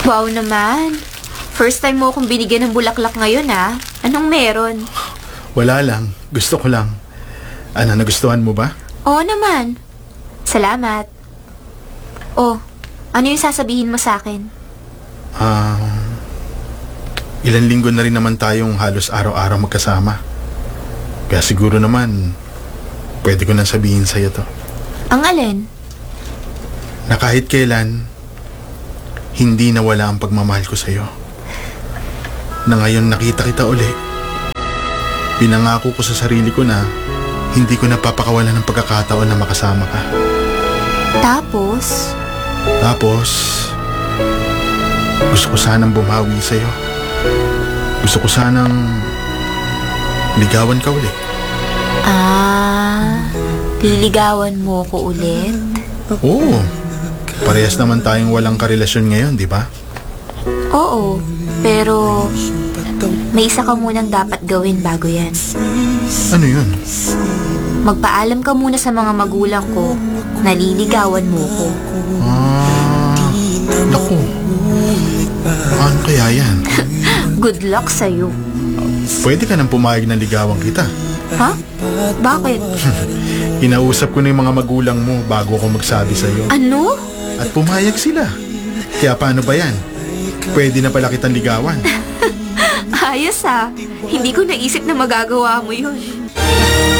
Wow naman. First time mo akong binigyan ng bulaklak ngayon, ah. Anong meron? Wala lang. Gusto ko lang. Ano, nagustuhan mo ba? Oo naman. Salamat. Oh, ano yung sasabihin mo sa akin? Ilan linggo na rin naman tayong halos araw-araw magkasama. Kaya siguro naman, pwede ko nang sabihin sa'yo to. Ang alin? Na kahit kailan, hindi nawala ang pagmamahal ko sa'yo. Na ngayon nakita kita uli, pinangako ko sa sarili ko na hindi ko napapakawalan ng pagkakataon na makasama ka. Tapos, gusto ko sanang bumawi sa'yo. Gusto ko sanang ligawan ka uli. liligawan mo ko ulit? Oo. Parehas naman tayong walang karelasyon ngayon, di ba? Oo, pero may isa ka munang dapat gawin bago yan. Ano yun? Magpaalam ka muna sa mga magulang ko na liligawan mo ko. Naku. Ano kaya yan? Good luck sa'yo. Pwede ka nang pumayag na ligawan kita. Ha? Bakit? Inausap ko na yung mga magulang mo bago ako magsabi sa'yo. Ano? At pumayag sila. Kaya paano ba yan? Pwede na pala kitang ligawan. Ayos ah. Hindi ko naisip na magagawa mo yun.